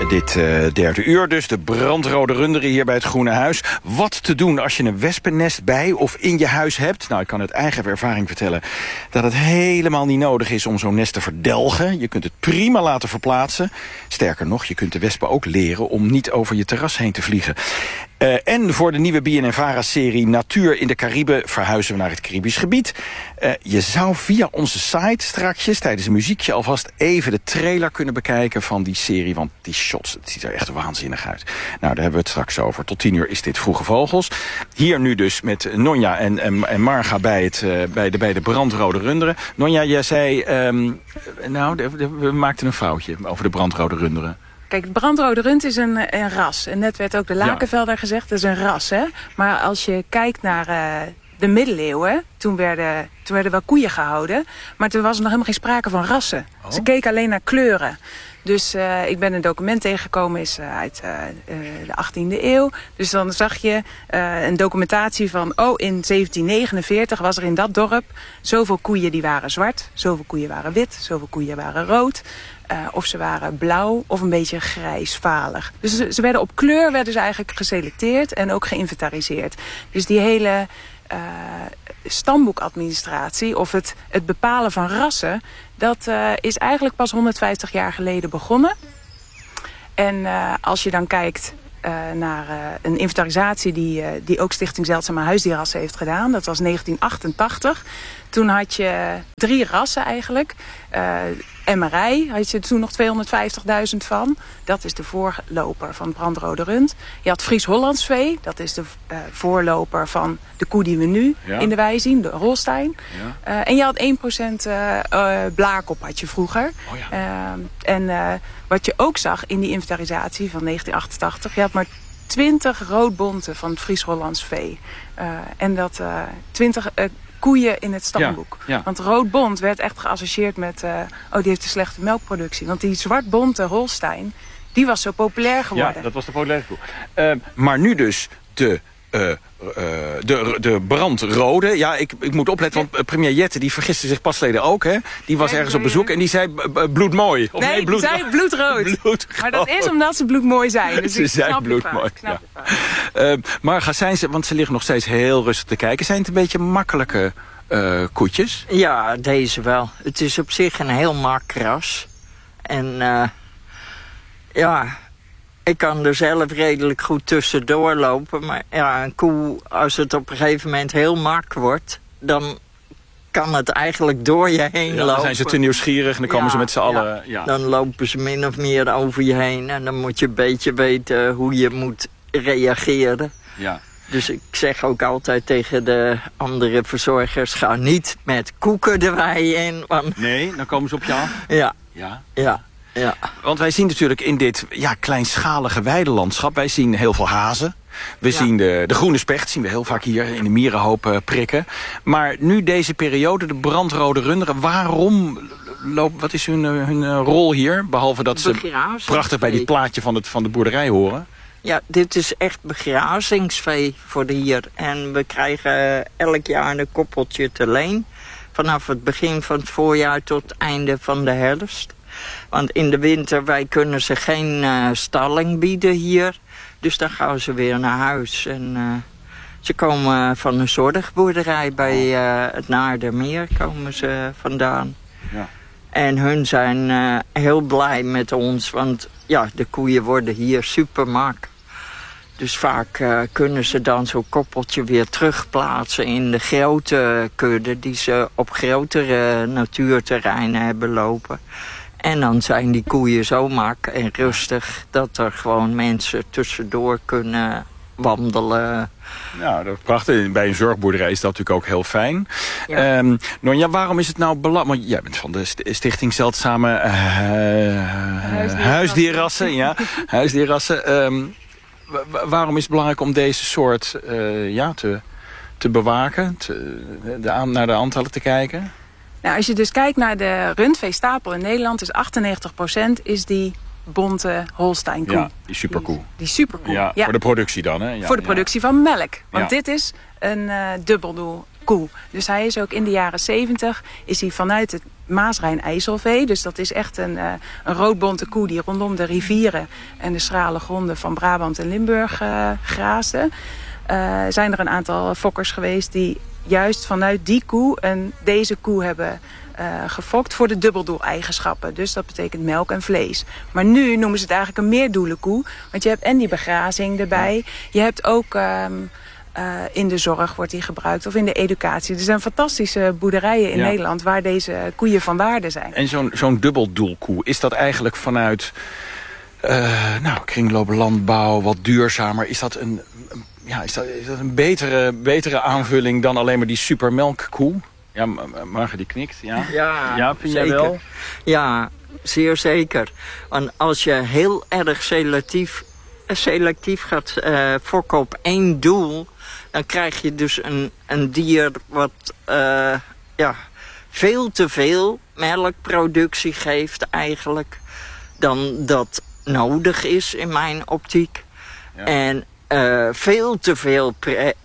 Dit derde uur dus, de brandrode runderen hier bij het Groene Huis. Wat te doen als je een wespennest bij of in je huis hebt? Nou, ik kan uit eigen ervaring vertellen dat het helemaal niet nodig is om zo'n nest te verdelgen. Je kunt het prima laten verplaatsen. Sterker nog, je kunt de wespen ook leren om niet over je terras heen te vliegen. En voor de nieuwe BNNVARA-serie Natuur in de Cariben verhuizen we naar het Caribisch gebied. Je zou via onze site strakjes tijdens een muziekje alvast even de trailer kunnen bekijken van die serie. Want die shots, het ziet er echt waanzinnig uit. Nou, daar hebben we het straks over. Tot 10 uur is dit Vroege Vogels. Hier nu dus met Nonja en Marga bij de brandrode runderen. Nonja, jij zei, we maakten een foutje over de brandrode runderen. Kijk, de brandrode rund is een ras. En net werd ook de Lakenvelder gezegd, dat is een ras. Hè? Maar als je kijkt naar de middeleeuwen, toen werden wel koeien gehouden. Maar toen was er nog helemaal geen sprake van rassen. Oh. Ze keken alleen naar kleuren. Dus ik ben een document tegengekomen, is uit de 18e eeuw. Dus dan zag je een documentatie van, in 1749 was er in dat dorp zoveel koeien die waren zwart, zoveel koeien waren wit, zoveel koeien waren rood. Of ze waren blauw of een beetje grijsvalig. Dus ze werden op kleur werden ze eigenlijk geselecteerd en ook geïnventariseerd. Dus die hele stamboekadministratie of het bepalen van rassen, dat is eigenlijk pas 150 jaar geleden begonnen. En als je dan kijkt naar een inventarisatie die ook Stichting Zeldzame Huisdierrassen heeft gedaan. Dat was 1988. Toen had je 3 rassen eigenlijk. Emmerij had je toen nog 250.000 van. Dat is de voorloper van brandrode rund. Je had Fries-Hollands vee. Dat is de voorloper van de koe die we nu in de wei zien. De Holstein. Ja. En je had 1% blaarkop had je vroeger. Oh ja. Wat je ook zag in die inventarisatie van 1988. Je had maar 20 roodbonten van het Fries-Hollands vee. En dat 20... koeien in het stamboek. Ja, ja. Want roodbont werd echt geassocieerd met die heeft een slechte melkproductie. Want die zwartbonte Holstein, die was zo populair geworden. Ja, dat was de populaire koe. Maar nu dus de brandrode. Ja, ik moet opletten, want premier Jette die vergiste zich pas geleden ook. Hè? Die was ergens op bezoek en die zei bloedmooi. Of nee, die zei bloedrood. Maar dat is omdat ze bloedmooi zijn. Dus ze zijn bloedmooi. Maar zijn ze, want ze liggen nog steeds heel rustig te kijken. Zijn het een beetje makkelijke koetjes? Ja, deze wel. Het is op zich een heel mak ras. En ik kan er zelf redelijk goed tussendoor lopen. Maar ja, een koe, als het op een gegeven moment heel mak wordt, dan kan het eigenlijk door je heen lopen. Dan zijn ze te nieuwsgierig en dan komen ze met z'n allen. Ja. Dan lopen ze min of meer over je heen. En dan moet je een beetje weten hoe je moet reageren. Ja. Dus ik zeg ook altijd tegen de andere verzorgers, ga niet met koeken de wei in. Want... Nee, dan komen ze op je af. Ja. Want wij zien natuurlijk in dit kleinschalige weidelandschap, wij zien heel veel hazen. We zien de groene specht, zien we heel vaak hier in de mierenhoop prikken. Maar nu deze periode, de brandrode runderen, wat is hun rol hier? Behalve dat ze prachtig bij dit plaatje van de boerderij horen. Ja, dit is echt begrazingsvee voor de hier. En we krijgen elk jaar een koppeltje te leen. Vanaf het begin van het voorjaar tot het einde van de herfst. Want in de winter, wij kunnen ze geen stalling bieden hier. Dus dan gaan ze weer naar huis. En ze komen van een zorgboerderij bij het Naardermeer komen ze vandaan. Ja. En hun zijn heel blij met ons. Want de koeien worden hier super mak. Dus vaak kunnen ze dan zo'n koppeltje weer terugplaatsen in de grote kudde die ze op grotere natuurterreinen hebben lopen. En dan zijn die koeien zo mak en rustig dat er gewoon mensen tussendoor kunnen wandelen. Ja, dat is prachtig. Bij een zorgboerderij is dat natuurlijk ook heel fijn. Ja. Nonja, waarom is het nou belangrijk? Want jij bent van de Stichting Zeldzame Huisdierrassen. Ja, huisdierrassen. Waarom is het belangrijk om deze soort te bewaken? Naar de aantallen te kijken? Nou, als je dus kijkt naar de rundveestapel in Nederland, is 98% is die bonte Holsteinkoe. Ja, die superkoe. Die superkoe. Ja, voor de productie dan, hè? Ja, voor de productie van melk. Want dit is een dubbeldoel koe. Dus hij is ook in de jaren 70 is hij vanuit Maas-Rijn-IJsselvee. Dus dat is echt een roodbonte koe die rondom de rivieren en de schrale gronden van Brabant en Limburg graasde. Zijn er een aantal fokkers geweest die juist vanuit die koe en deze koe hebben gefokt voor de dubbeldoeleigenschappen. Dus dat betekent melk en vlees. Maar nu noemen ze het eigenlijk een meerdoelenkoe. Want je hebt en die begrazing erbij. Je hebt ook in de zorg wordt die gebruikt. Of in de educatie. Er zijn fantastische boerderijen in Nederland waar deze koeien van waarde zijn. En zo'n dubbeldoelkoe, is dat eigenlijk vanuit kringloop landbouw, wat duurzamer? Is dat een betere aanvulling dan alleen maar die supermelkkoe? Ja, Marga die knikt. Ja, vind jij wel? Ja, zeer zeker. Want als je heel erg selectief gaat fokken op één doel, dan krijg je dus een dier wat veel te veel melkproductie geeft eigenlijk dan dat nodig is in mijn optiek. Ja. En veel te veel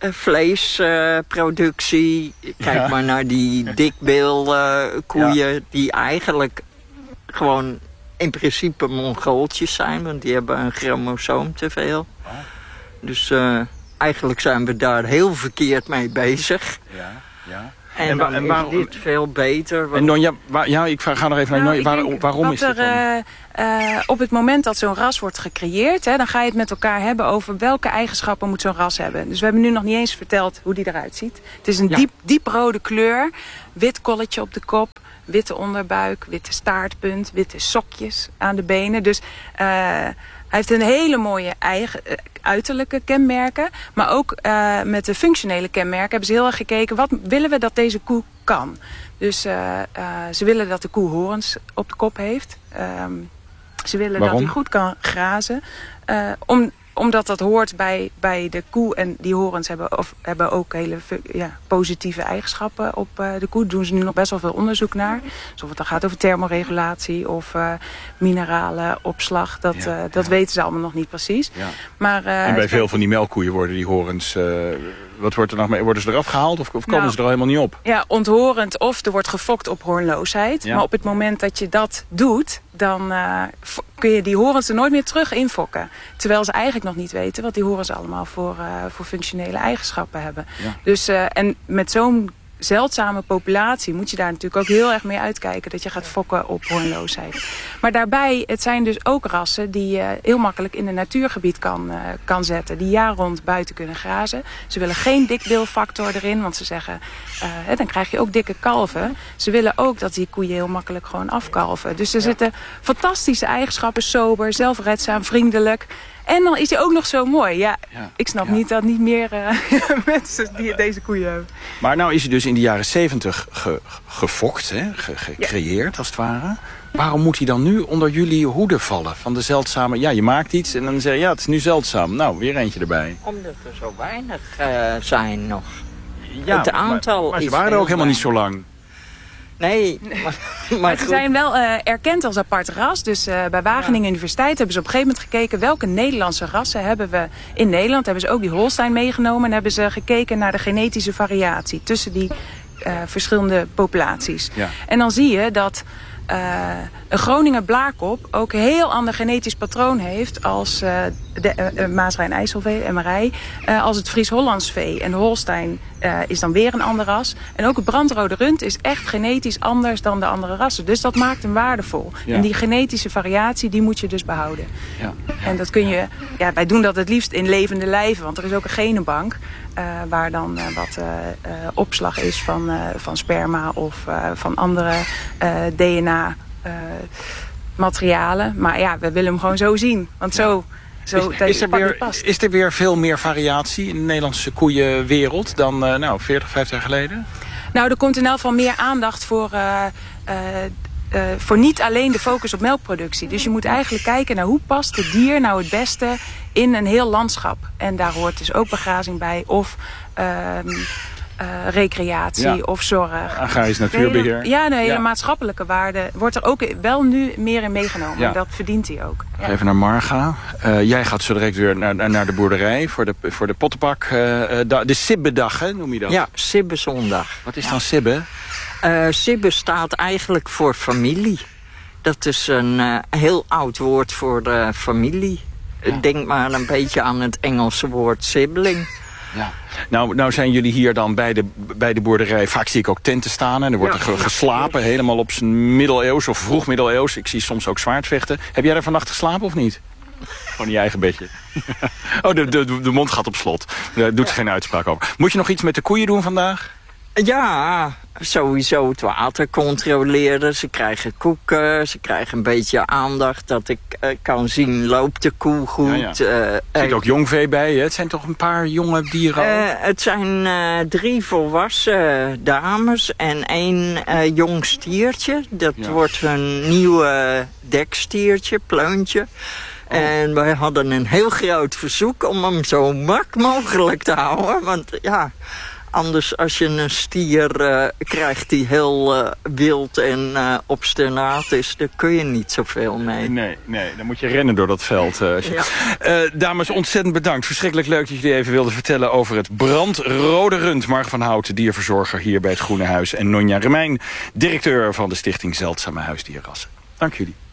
vleesproductie. Kijk maar naar die dikbeelkoeien die eigenlijk gewoon in principe Mongooltjes zijn. Want die hebben een chromosoom te veel. Oh. Dus eigenlijk zijn we daar heel verkeerd mee bezig. Ja. En waarom is dit veel beter? En Nonja, ik ga nog even naar Nonja. Waarom is dit dan? Op het moment dat zo'n ras wordt gecreëerd, dan ga je het met elkaar hebben over welke eigenschappen moet zo'n ras hebben. Dus we hebben nu nog niet eens verteld hoe die eruit ziet. Het is een dieprode kleur, wit kolletje op de kop, witte onderbuik, witte staartpunt, witte sokjes aan de benen. Dus hij heeft een hele mooie uiterlijke kenmerken. Maar ook met de functionele kenmerken hebben ze heel erg gekeken, wat willen we dat deze koe kan. Dus ze willen dat de koe horens op de kop heeft. Ze willen dat hij goed kan grazen. Omdat dat hoort bij de koe. En die horens hebben ook hele positieve eigenschappen op de koe. Daar doen ze nu nog best wel veel onderzoek naar. Dus of het dan gaat over thermoregulatie of mineralen, opslag. Dat weten ze allemaal nog niet precies. Ja. Maar, en bij veel van die melkkoeien worden die horens... wat wordt er nog mee? Worden ze eraf gehaald of komen ze er al helemaal niet op? Ja, onthorend of er wordt gefokt op hoornloosheid. Ja. Maar op het moment dat je dat doet, dan kun je die horens er nooit meer terug infokken. Terwijl ze eigenlijk nog niet weten wat die horens allemaal voor functionele eigenschappen hebben. Ja. Dus, en met zo'n zeldzame populatie moet je daar natuurlijk ook heel erg mee uitkijken dat je gaat fokken op hoornloosheid. Maar daarbij, het zijn dus ook rassen die je heel makkelijk in een natuurgebied kan zetten. Die jaar rond buiten kunnen grazen. Ze willen geen dikbeelfactor erin, want ze zeggen, dan krijg je ook dikke kalven. Ze willen ook dat die koeien heel makkelijk gewoon afkalven. Dus er zitten fantastische eigenschappen, sober, zelfredzaam, vriendelijk. En dan is hij ook nog zo mooi. Ja, ik snap niet dat niet meer mensen die deze koeien hebben. Maar nou is hij dus in de jaren 70 gefokt, gecreëerd als het ware. Waarom moet hij dan nu onder jullie hoede vallen? Van de zeldzame, je maakt iets en dan zeg je, het is nu zeldzaam. Nou, weer eentje erbij. Omdat er zo weinig zijn nog. Ja, het aantal maar ze waren er ook helemaal niet zo lang. Nee, maar ze zijn wel erkend als apart ras. Dus bij Wageningen Universiteit hebben ze op een gegeven moment gekeken welke Nederlandse rassen hebben we in Nederland. Hebben ze ook die Holstein meegenomen en hebben ze gekeken naar de genetische variatie tussen die verschillende populaties. Ja. En dan zie je dat een Groninger blaarkop ook een heel ander genetisch patroon heeft als de Maas-Rijn-IJsselvee, MRI, als het Fries-Hollands vee. En de Holstein is dan weer een ander ras. En ook het brandrode rund is echt genetisch anders dan de andere rassen. Dus dat maakt hem waardevol. Ja. En die genetische variatie, die moet je dus behouden. Ja. En dat kun je, wij doen dat het liefst in levende lijven, want er is ook een genenbank waar dan wat opslag is van sperma of van andere DNA materialen. Maar we willen hem gewoon zo zien. Want zo is er weer veel meer variatie in de Nederlandse koeienwereld dan 40, 50 jaar geleden? Nou, er komt in elk geval meer aandacht voor niet alleen de focus op melkproductie. Dus je moet eigenlijk kijken naar hoe past het dier nou het beste in een heel landschap. En daar hoort dus ook begrazing bij of recreatie of zorg. Agrarisch natuurbeheer. Hele maatschappelijke waarde wordt er ook wel nu meer in meegenomen. Ja. Dat verdient hij ook. Ja. Even naar Marga. Jij gaat zo direct weer naar de boerderij voor de pottenbak. De Sibbedag, noem je dat? Ja, Sibbezondag. Wat is dan Sibbe? Sibbe staat eigenlijk voor familie. Dat is een heel oud woord voor familie. Ja. Denk maar een beetje aan het Engelse woord sibling. Ja. Nou zijn jullie hier dan bij de boerderij. Vaak zie ik ook tenten staan en er wordt geslapen. Helemaal op zijn middeleeuws of vroeg middeleeuws. Ik zie soms ook zwaardvechten. Heb jij er vannacht geslapen of niet? Gewoon in je eigen bedje. Oh, de mond gaat op slot. Daar doet ze geen uitspraak over. Moet je nog iets met de koeien doen vandaag? Ja, sowieso het water controleren. Ze krijgen koeken, ze krijgen een beetje aandacht. Dat ik kan zien, loopt de koe goed. Ja. Er zit ook jongvee bij, hè? Het zijn toch een paar jonge dieren? Het zijn 3 volwassen dames en 1 jong stiertje. Dat wordt hun nieuwe dekstiertje, pleuntje. En wij hadden een heel groot verzoek om hem zo mak mogelijk te houden. Want ja, anders als je een stier krijgt die heel wild en obstinaat is, daar kun je niet zoveel mee. Nee, dan moet je rennen door dat veld. Dames, ontzettend bedankt. Verschrikkelijk leuk dat jullie even wilden vertellen over het brandrode rund. Marg van Houten, dierverzorger hier bij het Groene Huis. En Nonja Remijn, directeur van de Stichting Zeldzame Huisdierrassen. Dank jullie.